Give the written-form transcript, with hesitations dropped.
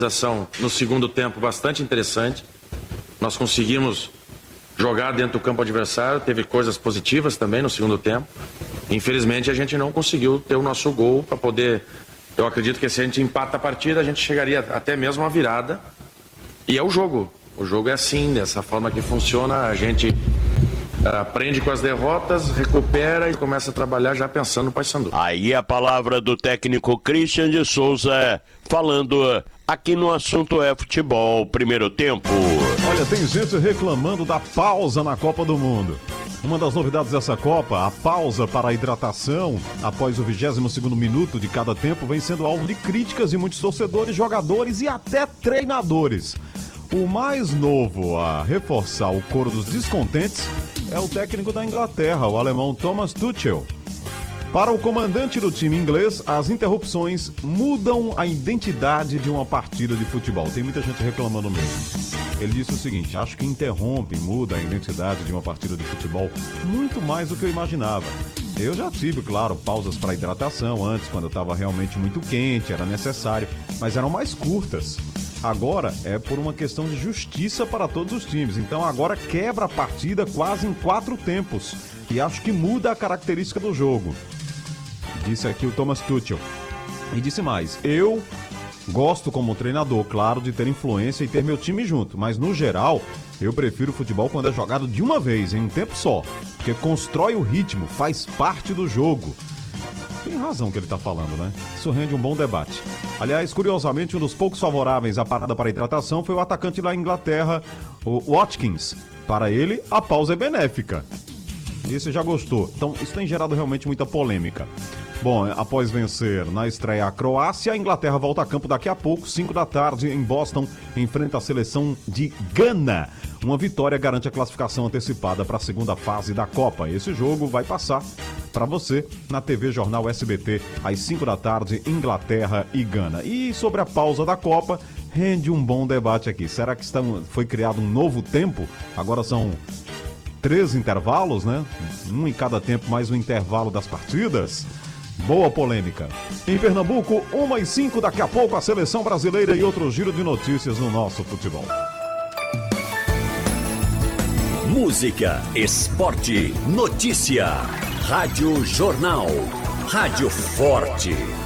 No segundo tempo bastante interessante. Nós conseguimos jogar dentro do campo adversário, teve coisas positivas também no segundo tempo. Infelizmente a gente não conseguiu ter o nosso gol para poder... Eu acredito que se a gente empata a partida, a gente chegaria até mesmo a virada. E é o jogo. O jogo é assim, dessa forma que funciona. A gente aprende com as derrotas, recupera e começa a trabalhar já pensando no Paysandu. Aí a palavra do técnico Christian de Souza falando aqui no Assunto é Futebol, primeiro tempo. Olha, tem gente reclamando da pausa na Copa do Mundo. Uma das novidades dessa Copa, a pausa para a hidratação após o 22º minuto de cada tempo, vem sendo alvo de críticas de muitos torcedores, jogadores e até treinadores. O mais novo a reforçar o coro dos descontentes é o técnico da Inglaterra, o alemão Thomas Tuchel. Para o comandante do time inglês, as interrupções mudam a identidade de uma partida de futebol. Tem muita gente reclamando mesmo. Ele disse o seguinte: acho que interrompe, muda a identidade de uma partida de futebol muito mais do que eu imaginava. Eu já tive, claro, pausas para hidratação antes, quando eu estava realmente muito quente, era necessário, mas eram mais curtas. Agora é por uma questão de justiça para todos os times. Então agora quebra a partida quase em 4 tempos. E acho que muda a característica do jogo. Disse aqui o Thomas Tuchel. E disse mais: eu gosto como treinador, claro, de ter influência e ter meu time junto. Mas no geral, eu prefiro o futebol quando é jogado de uma vez, em um tempo só. Porque constrói o ritmo, faz parte do jogo. Tem razão que ele está falando, né? Isso rende um bom debate. Aliás, curiosamente, um dos poucos favoráveis à parada para a hidratação foi o atacante da Inglaterra, o Watkins. Para ele, a pausa é benéfica. Esse já gostou. Então, isso tem gerado realmente muita polêmica. Bom, após vencer na estreia a Croácia, a Inglaterra volta a campo daqui a pouco, 5 da tarde, em Boston, enfrenta a seleção de Gana. Uma vitória garante a classificação antecipada para a segunda fase da Copa. Esse jogo vai passar para você na TV Jornal SBT, às 5 da tarde, Inglaterra e Gana. E sobre a pausa da Copa, rende um bom debate aqui. Será que foi criado um novo tempo? Agora são 3 intervalos, né? Um em cada tempo, mais um intervalo das partidas. Boa polêmica. Em Pernambuco, 1h05, daqui a pouco a seleção brasileira e outro giro de notícias no nosso futebol. Música, esporte, notícia. Rádio Jornal. Rádio Forte.